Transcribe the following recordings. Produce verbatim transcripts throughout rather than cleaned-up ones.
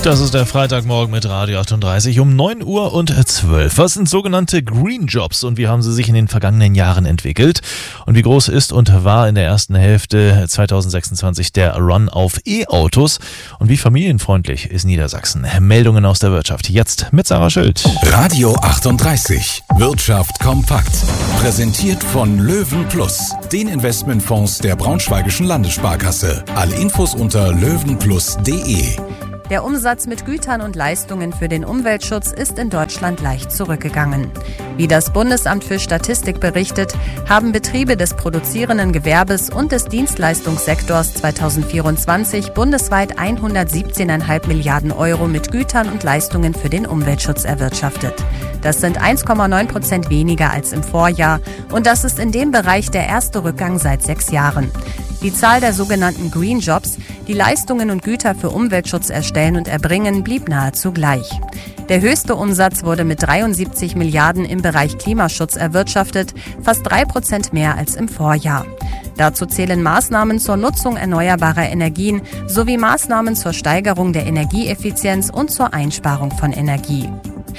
Das ist der Freitagmorgen mit Radio achtunddreißig um neun Uhr und zwölf. Was sind sogenannte Green Jobs und wie haben sie sich in den vergangenen Jahren entwickelt? Und wie groß ist und war in der ersten Hälfte zweitausendsechsundzwanzig der Run auf E-Autos? Und wie familienfreundlich ist Niedersachsen? Meldungen aus der Wirtschaft jetzt mit Sarah Schild. Radio achtunddreißig. Wirtschaft kompakt. Präsentiert von Löwen Plus, den Investmentfonds der Braunschweigischen Landessparkasse. Alle Infos unter löwenplus punkt de. Der Umsatz mit Gütern und Leistungen für den Umweltschutz ist in Deutschland leicht zurückgegangen. Wie das Bundesamt für Statistik berichtet, haben Betriebe des produzierenden Gewerbes und des Dienstleistungssektors zweitausendvierundzwanzig bundesweit hundertsiebzehn Komma fünf Milliarden Euro mit Gütern und Leistungen für den Umweltschutz erwirtschaftet. Das sind eins Komma neun Prozent weniger als im Vorjahr und das ist in dem Bereich der erste Rückgang seit sechs Jahren. Die Zahl der sogenannten Green Jobs, die Leistungen und Güter für Umweltschutz erstellen und erbringen, blieb nahezu gleich. Der höchste Umsatz wurde mit dreiundsiebzig Milliarden im Bereich Klimaschutz erwirtschaftet, fast drei Prozent mehr als im Vorjahr. Dazu zählen Maßnahmen zur Nutzung erneuerbarer Energien sowie Maßnahmen zur Steigerung der Energieeffizienz und zur Einsparung von Energie.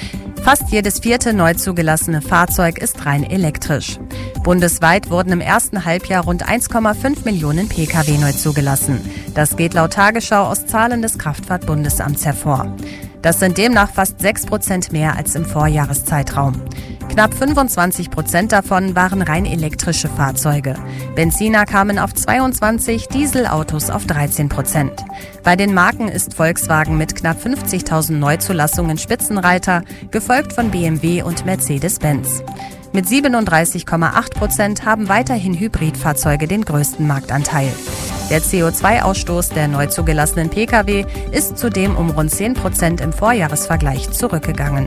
Fast jedes vierte neu zugelassene Fahrzeug ist rein elektrisch. Bundesweit wurden im ersten Halbjahr rund eins Komma fünf Millionen Pkw neu zugelassen. Das geht laut Tagesschau aus Zahlen des Kraftfahrtbundesamts hervor. Das sind demnach fast sechs Prozent mehr als im Vorjahreszeitraum. Knapp fünfundzwanzig Prozent davon waren rein elektrische Fahrzeuge. Benziner kamen auf zweiundzwanzig, Dieselautos auf dreizehn Prozent. Bei den Marken ist Volkswagen mit knapp fünfzigtausend Neuzulassungen Spitzenreiter, gefolgt von B M W und Mercedes-Benz. Mit siebenunddreißig Komma acht Prozent haben weiterhin Hybridfahrzeuge den größten Marktanteil. Der C O zwei Ausstoß der neu zugelassenen Pkw ist zudem um rund zehn Prozent im Vorjahresvergleich zurückgegangen.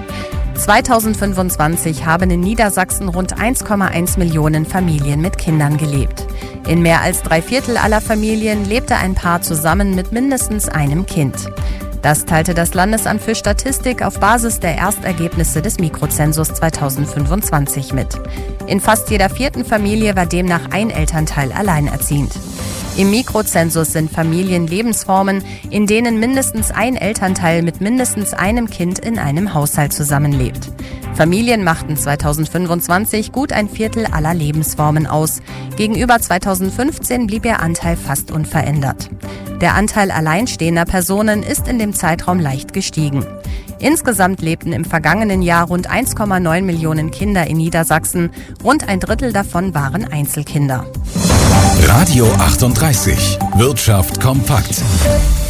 zweitausendfünfundzwanzig haben in Niedersachsen rund eins Komma eins Millionen Familien mit Kindern gelebt. In mehr als drei Viertel aller Familien lebte ein Paar zusammen mit mindestens einem Kind. Das teilte das Landesamt für Statistik auf Basis der Erstergebnisse des Mikrozensus zweitausendfünfundzwanzig mit. In fast jeder vierten Familie war demnach ein Elternteil alleinerziehend. Im Mikrozensus sind Familien Lebensformen, in denen mindestens ein Elternteil mit mindestens einem Kind in einem Haushalt zusammenlebt. Familien machten zweitausendfünfundzwanzig gut ein Viertel aller Lebensformen aus. Gegenüber zweitausendfünfzehn blieb ihr Anteil fast unverändert. Der Anteil alleinstehender Personen ist in dem Zeitraum leicht gestiegen. Insgesamt lebten im vergangenen Jahr rund eins Komma neun Millionen Kinder in Niedersachsen. Rund ein Drittel davon waren Einzelkinder. Radio achtunddreißig. Wirtschaft kompakt.